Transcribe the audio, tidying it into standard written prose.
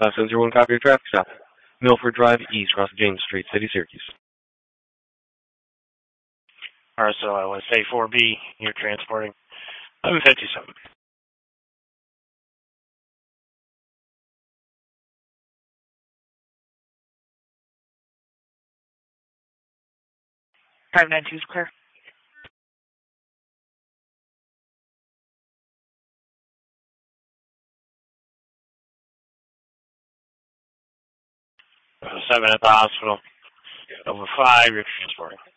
Sends your one copy of traffic stop. Milford Drive East, across James Street, City, Syracuse. RSO, was say 4B, you're transporting 1157. Five nine two is clear. Seven at the hospital. Over 5, you're transporting.